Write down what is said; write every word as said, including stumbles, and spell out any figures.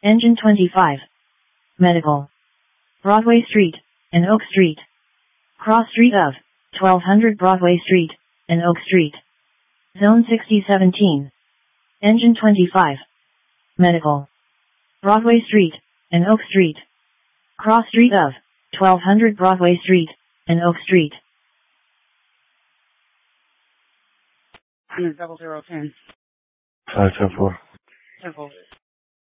Engine twenty-five. Medical. Broadway Street, and Oak Street. Cross Street of, twelve hundred Broadway Street, and Oak Street. Zone sixty seventeen. Engine twenty-five. Medical. Broadway Street, and Oak Street. Cross Street of, twelve hundred Broadway Street, and Oak Street. Double zero ten. Five ten four. Ten four.